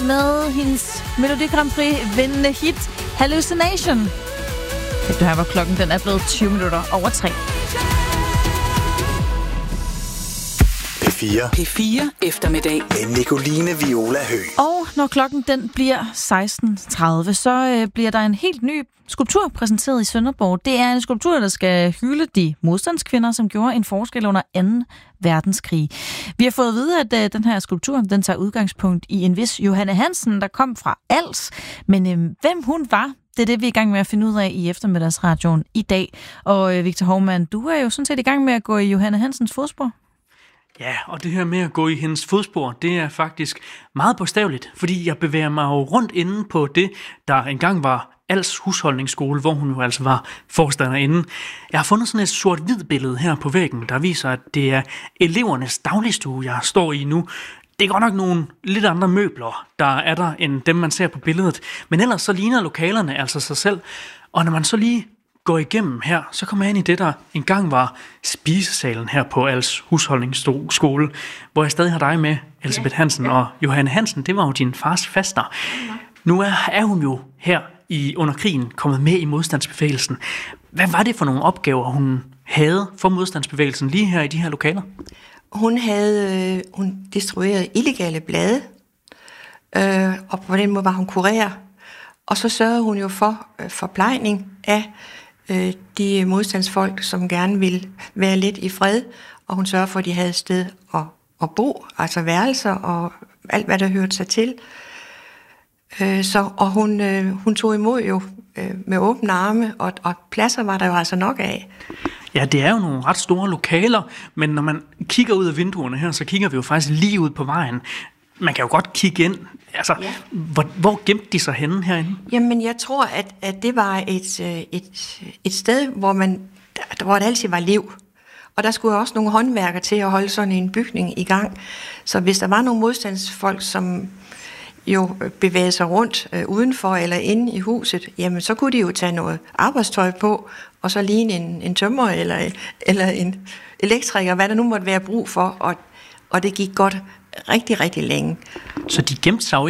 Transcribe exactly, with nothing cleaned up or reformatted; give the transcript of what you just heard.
med hendes Melodi Grand Prix vindende hit Hallucination. Det her var klokken, den er blevet tyve minutter over tre. P fire. P fire eftermiddag. Med Nicoline Viola Høgh. Og når klokken den bliver seksten tredive, så øh, bliver der en helt ny skulptur præsenteret i Sønderborg. Det er en skulptur, der skal hylde de modstandskvinder, som gjorde en forskel under anden verdenskrig. Vi har fået at vide, at øh, den her skulptur, den tager udgangspunkt i en vis Johanne Hansen, der kom fra Als. Men øh, hvem hun var, det er det, vi er i gang med at finde ud af i eftermiddagsradioen i dag. Og øh, Victor Hovmand, du er jo sådan set i gang med at gå i Johanne Hansens fodspor. Ja, og det her med at gå i hendes fodspor, det er faktisk meget bogstaveligt, fordi jeg bevæger mig jo rundt inde på det, der engang var Als husholdningsskole, hvor hun jo altså var forstanderinde. Jeg har fundet sådan et sort-hvid billede her på væggen, der viser, at det er elevernes dagligstue, jeg står i nu. Det er godt nok nogle lidt andre møbler, der er der, end dem, man ser på billedet. Men ellers så ligner lokalerne altså sig selv. Og når man så lige går igennem her, så kommer jeg ind i det, der engang var spisesalen her på Als husholdningsskole, hvor jeg stadig har dig med, Elisabeth Hansen. Og Johanne Hansen, det var jo din fars faster. Nu er, er hun jo her i under krigen kommet med i modstandsbevægelsen. Hvad var det for nogle opgaver, hun havde for modstandsbevægelsen lige her i de her lokaler? Hun havde, hun distribuerede illegale blade, øh, og på den måde var hun kurerer. Og så sørgede hun jo for øh, forplejning af øh, de modstandsfolk, som gerne ville være lidt i fred, og hun sørgede for, at de havde et sted at, at bo, altså værelser og alt, hvad der hørte sig til. Øh, så, og hun, øh, hun tog imod jo øh, med åbne arme, og, og pladser var der jo altså nok af. Ja, det er jo nogle ret store lokaler, men når man kigger ud af vinduerne her, så kigger vi jo faktisk lige ud på vejen. Man kan jo godt kigge ind. Altså, ja. hvor, hvor gemte de sig henne herinde? Jamen, jeg tror, at, at det var et, et, et sted, hvor, man, hvor der altid var liv. Og der skulle også nogle håndværkere til at holde sådan en bygning i gang. Så hvis der var nogle modstandsfolk, som jo bevægede sig rundt øh, udenfor eller inde i huset, jamen så kunne de jo tage noget arbejdstøj på, og så ligne en, en tømrer eller, eller en elektriker, hvad der nu måtte være brug for, og, og det gik godt rigtig, rigtig længe. Så de gemte sig jo